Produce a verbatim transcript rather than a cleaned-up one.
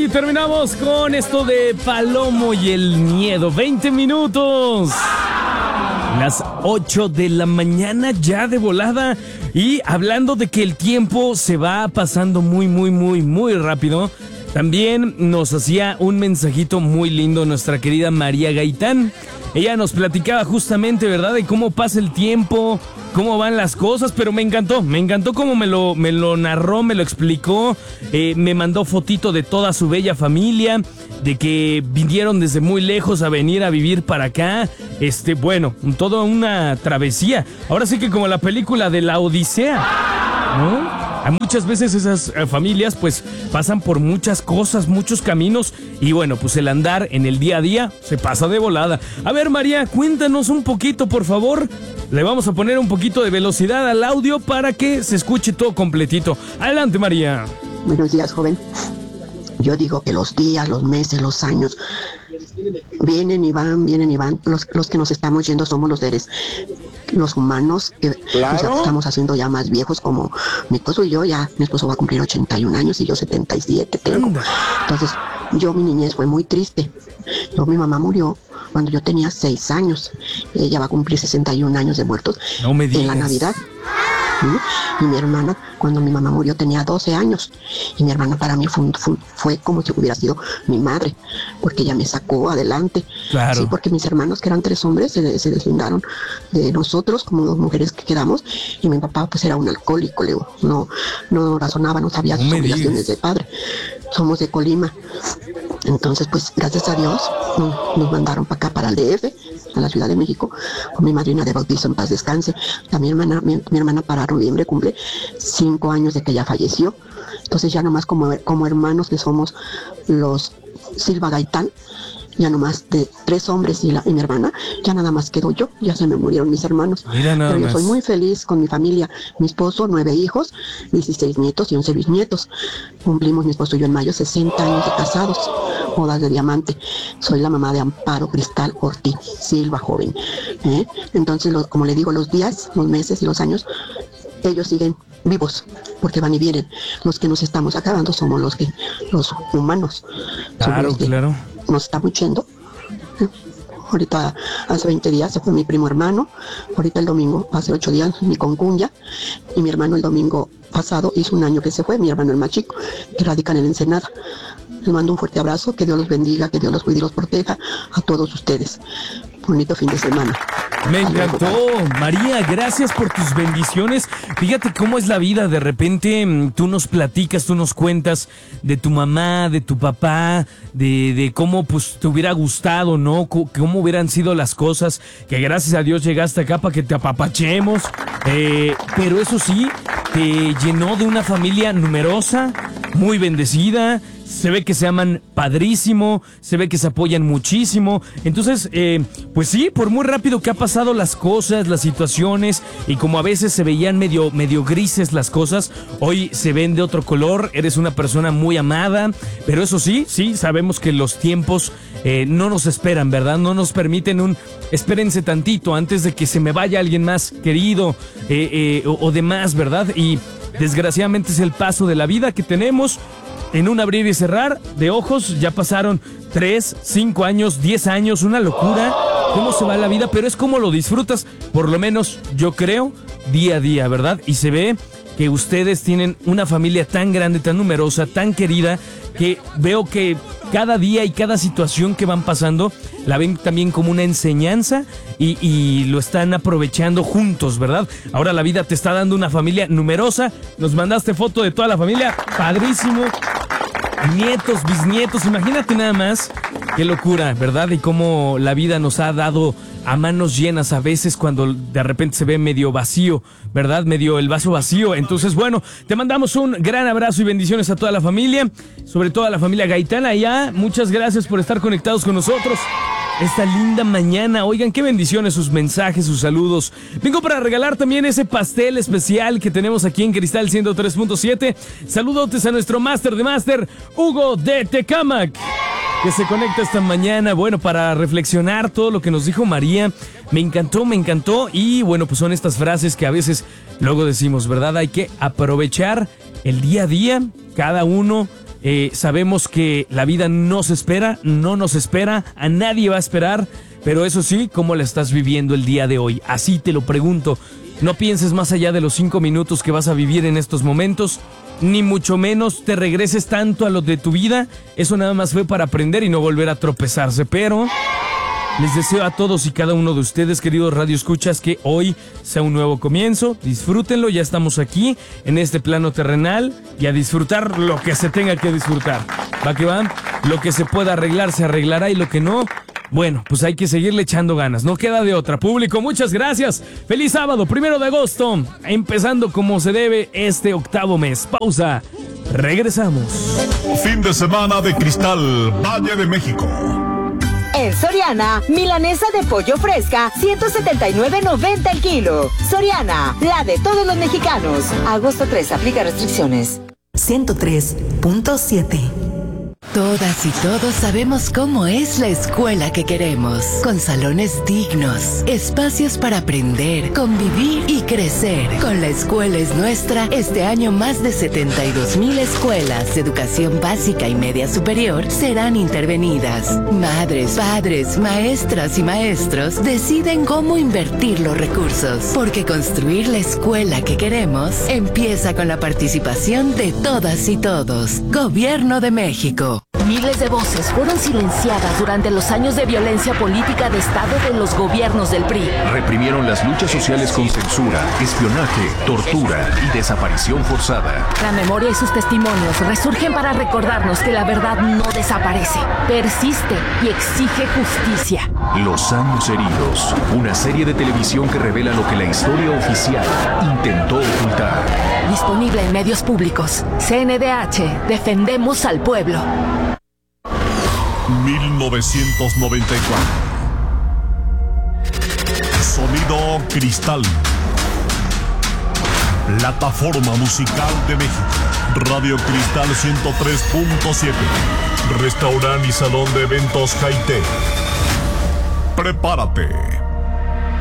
así terminamos con esto de Palomo y el miedo. veinte minutos. Las ocho de la mañana ya de volada. Y hablando de que el tiempo se va pasando muy, muy, muy, muy rápido. También nos hacía un mensajito muy lindo nuestra querida María Gaitán. Ella nos platicaba justamente, ¿verdad?, de cómo pasa el tiempo, cómo van las cosas, pero me encantó, me encantó cómo me lo, me lo narró, me lo explicó, eh, me mandó fotito de toda su bella familia, de que vinieron desde muy lejos a venir a vivir para acá, este, bueno, toda una travesía. Ahora sí que como la película de la Odisea, ¿no? Muchas veces esas eh, familias pues pasan por muchas cosas, muchos caminos y bueno, pues el andar en el día a día se pasa de volada. A ver, María, cuéntanos un poquito, por favor. Le vamos a poner un poquito de velocidad al audio para que se escuche todo completito. Adelante, María. Buenos días, joven. Yo digo que los días, los meses, los años vienen y van, vienen y van. Los, los que nos estamos yendo somos los seres, los humanos, que claro. Pues ya estamos haciendo ya más viejos, como mi esposo y yo. Ya mi esposo va a cumplir ochenta y un años y yo setenta y siete tengo. Entonces, yo, mi niñez fue muy triste. Yo, mi mamá murió cuando yo tenía seis años. Ella va a cumplir sesenta y un años de muertos no me digas. En la Navidad. ¿Sí? Y mi hermana, cuando mi mamá murió, tenía doce años. Y mi hermana para mí fue, fue, fue como si hubiera sido mi madre, porque ella me sacó adelante. Claro. Sí, porque mis hermanos, que eran tres hombres, se, se deslindaron de nosotros como dos mujeres que quedamos. Y mi papá pues era un alcohólico, Leo. No, no razonaba, no sabía no sus obligaciones de padre. Somos de Colima. Entonces, pues, gracias a Dios, nos, nos mandaron para acá, para el D F, a la Ciudad de México, con mi madrina de bautizo, en paz descanse. La, mi hermana, mi, mi hermana para noviembre cumple cinco años de que ella falleció. Entonces, ya nomás como, como hermanos que somos los Silva Gaitán, ya nomás de tres hombres y, la, y mi hermana, ya nada más quedo yo, ya se me murieron mis hermanos. Mira nada Pero yo más. soy muy feliz con mi familia, mi esposo, nueve hijos, dieciséis nietos y once bisnietos. Cumplimos mi esposo y yo en mayo sesenta años de casados, bodas de diamante. Soy la mamá de Amparo Cristal Ortiz Silva, joven. ¿Eh? Entonces, lo, como le digo, los días, los meses y los años, ellos siguen vivos, porque van y vienen. Los que nos estamos acabando somos los que, los humanos. Claro, los que claro. Nos estamos yendo. Ahorita, hace veinte días se fue mi primo hermano. Ahorita el domingo, hace ocho días, mi concuña. Y mi hermano el domingo pasado hizo un año que se fue, mi hermano el más chico, que radica en el Ensenada. Les mando un fuerte abrazo, que Dios los bendiga, que Dios los cuide y los proteja a todos ustedes. Bonito fin de semana. Me encantó, María, gracias por tus bendiciones. Fíjate cómo es la vida, de repente tú nos platicas, tú nos cuentas de tu mamá, de tu papá, de, de cómo pues te hubiera gustado, ¿no? C- cómo hubieran sido las cosas, que gracias a Dios llegaste acá para que te apapachemos, eh, pero eso sí, te llenó de una familia numerosa, muy bendecida. Se ve que se aman padrísimo, se ve que se apoyan muchísimo. Entonces, eh, pues sí, por muy rápido que ha pasado las cosas, las situaciones, y como a veces se veían medio, medio grises las cosas, hoy se ven de otro color. Eres una persona muy amada, pero eso sí, sí, sabemos que los tiempos eh, no nos esperan, ¿verdad? No nos permiten un espérense tantito antes de que se me vaya alguien más querido eh, eh, o, o demás, ¿verdad? Y desgraciadamente es el paso de la vida que tenemos. En un abrir y cerrar de ojos ya pasaron tres, cinco años, diez años, una locura. Cómo se va la vida, pero es como lo disfrutas, por lo menos yo creo, día a día, ¿verdad? Y se ve que ustedes tienen una familia tan grande, tan numerosa, tan querida, que veo que cada día y cada situación que van pasando la ven también como una enseñanza y, y lo están aprovechando juntos, ¿verdad? Ahora la vida te está dando una familia numerosa. Nos mandaste foto de toda la familia, padrísimo. Nietos, bisnietos, imagínate nada más. Qué locura, ¿verdad? Y cómo la vida nos ha dado a manos llenas a veces cuando de repente se ve medio vacío, ¿verdad? Medio el vaso vacío. Entonces, bueno, te mandamos un gran abrazo y bendiciones a toda la familia, sobre todo a la familia Gaitana allá. Muchas gracias por estar conectados con nosotros esta linda mañana. Oigan, qué bendiciones sus mensajes, sus saludos. Vengo para regalar también ese pastel especial que tenemos aquí en Cristal ciento tres punto siete. Saludotes a nuestro máster de máster, Hugo de Tecámac, que se conecta esta mañana, bueno, para reflexionar todo lo que nos dijo María. Me encantó, me encantó. Y bueno, pues son estas frases que a veces luego decimos, ¿verdad? Hay que aprovechar el día a día, cada uno Eh, sabemos que la vida nos espera, no nos espera, a nadie va a esperar, pero eso sí, ¿cómo la estás viviendo el día de hoy? Así te lo pregunto. No pienses más allá de los cinco minutos que vas a vivir en estos momentos, ni mucho menos te regreses tanto a lo de tu vida. Eso nada más fue para aprender y no volver a tropezarse, pero les deseo a todos y cada uno de ustedes, queridos radioescuchas, que hoy sea un nuevo comienzo. Disfrútenlo, ya estamos aquí en este plano terrenal y a disfrutar lo que se tenga que disfrutar. Va que va, lo que se pueda arreglar se arreglará y lo que no, bueno, pues hay que seguirle echando ganas, no queda de otra. Público, muchas gracias. Feliz sábado, primero de agosto, empezando como se debe este octavo mes. Pausa, regresamos. Fin de semana de Cristal, Valle de México. En Soriana, milanesa de pollo fresca, ciento setenta y nueve noventa el kilo. Soriana, la de todos los mexicanos. Agosto tres, aplica restricciones. ciento tres punto siete. Todas y todos sabemos cómo es la escuela que queremos, con salones dignos, espacios para aprender, convivir y crecer. Con La Escuela es Nuestra, este año más de setenta y dos mil escuelas de educación básica y media superior serán intervenidas. Madres, padres, maestras y maestros deciden cómo invertir los recursos, porque construir la escuela que queremos empieza con la participación de todas y todos. Gobierno de México. Miles de voces fueron silenciadas durante los años de violencia política de Estado de los gobiernos del P R I. Reprimieron las luchas sociales con censura, espionaje, tortura y desaparición forzada. La memoria y sus testimonios resurgen para recordarnos que la verdad no desaparece, persiste y exige justicia. Los años heridos, una serie de televisión que revela lo que la historia oficial intentó ocultar. Disponible en medios públicos. C N D H, defendemos al pueblo. mil novecientos noventa y cuatro. Sonido Cristal. Plataforma musical de México. Radio Cristal ciento tres punto siete. Restaurante y salón de eventos Jaité. Prepárate